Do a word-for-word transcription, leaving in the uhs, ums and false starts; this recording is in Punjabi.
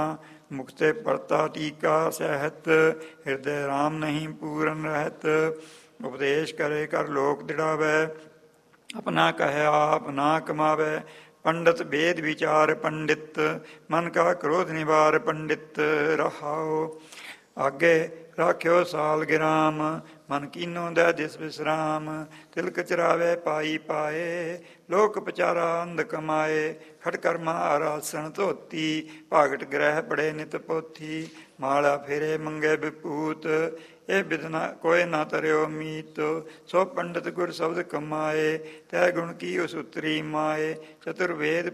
ਮੁਕਤੇ ਪਰਤਾ ਟੀਕਾ ਸਹਿਤ, ਹਿਰਦੈ ਰਾਮ ਨਹੀਂ ਪੂਰਨ ਰਹਿਤ। ਉਪਦੇਸ਼ ਕਰੇ ਕਰ ਲੋਕ ਦਿੜਾਵੈ, ਆਪਣਾ ਕਹਿ ਆਪ ਨਾ ਕਮਾਵੈ। ਪੰਡਤ ਵੇਦ ਵਿਚਾਰ ਪੰਡਿਤ, ਮਨ ਕਾ ਕ੍ਰੋਧ ਨਿਵਾਰ ਪੰਡਿਤ ਰਹਾਓ। ਆਗੇ ਰਾਖਿਓ ਸਾਲ ਗਿਰਾਮ, ਮਨ ਕੀਨੋ ਦੈ ਦਿਸ ਵਿਸਰਾਮ। ਤਿਲਕ ਚਰਾਵੇ ਪਾਈ ਪਾਏ, ਲੋਕ ਪਚਾਰਾ ਅੰਧ ਕਮਾਏ। ਖਟਕਰਮਾ ਆਰਾਸਣ ਧੋਤੀ, ਭਾਗਟ ਗ੍ਰਹਿ ਬੜੇ ਨਿਤ ਪੋਥੀ। ਮਾਲਾ ਫੇਰੇ ਮੰਗੇ ਵਿਭੂਤ, ਇਹ ਬਿਦਨਾ ਕੋਇ ਨਾ ਤਰਿਓ ਮੀਤ। ਸੋ ਪੰਡਤ ਗੁਰ ਸ਼ਬਦ ਕਮਾਏ, ਤੈ ਗੁਣ ਕੀ ਉਸ ਉਤਰੀ ਮਾਏ। ਚਤੁਰਵੇਦ